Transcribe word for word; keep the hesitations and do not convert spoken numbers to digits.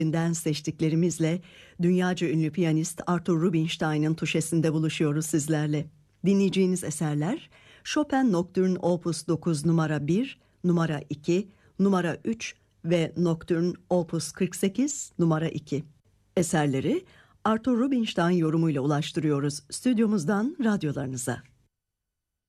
Den seçtiklerimizle dünyaca ünlü piyanist Arthur Rubinstein'ın tuşesinde buluşuyoruz sizlerle. Dinleyeceğiniz eserler Chopin Nocturne Opus dokuz numara bir, numara iki, numara üç ve Nocturne Opus kırk sekiz numara iki. Eserleri Arthur Rubinstein yorumuyla ulaştırıyoruz stüdyomuzdan radyolarınıza.